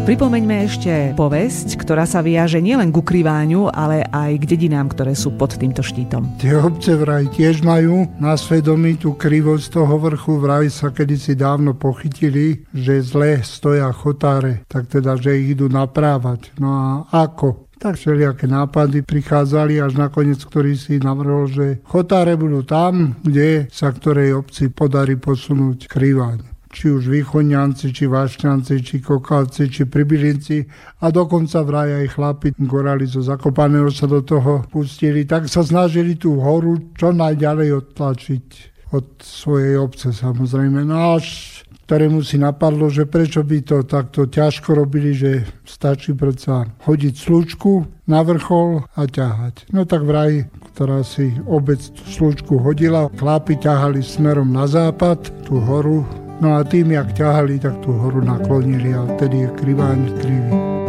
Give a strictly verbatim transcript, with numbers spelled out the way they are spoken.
Pripomeňme ešte povesť, ktorá sa viaže nielen k ukrývaniu, ale aj k dedinám, ktoré sú pod týmto štítom. Tie obce vraj tiež majú na svedomí tú krivosť toho vrchu. Vraj sa kedysi dávno pochytili, že zle stoja chotáre, tak teda, že ich idú naprávať. No a ako? Tak všelijaké nápady prichádzali, až nakoniec, ktorý si navrhol, že chotáre budú tam, kde sa ktorej obci podarí posunúť krývaň. Či už Východňanci, či Vašťanci, či Kokavci, či Pribilinci a dokonca vraj aj chlapi Gorali zo Zakopaného sa do toho pustili, tak sa snažili tú horu čo najďalej odtlačiť od svojej obce samozrejme. No až ktorému si napadlo, že prečo by to takto ťažko robili, že stačí predsa hodiť slučku na vrchol a ťahať. No tak vraj, ktorá si obec tú slučku hodila, chlapi ťahali smerom na západ tú horu. No a tým, jak ťahali, tak tú horu naklonili a vtedy je Kriváň krivý.